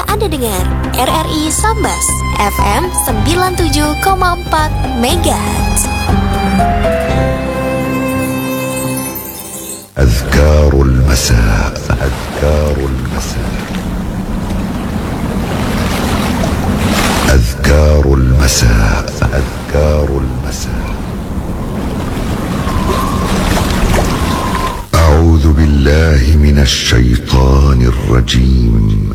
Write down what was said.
Anda dengar RRI Sambas FM 97,4 MHz. أذكار المساء. أذكار المساء. أذكار المساء. أذكار المساء. أعوذ بالله من الشيطان الرجيم.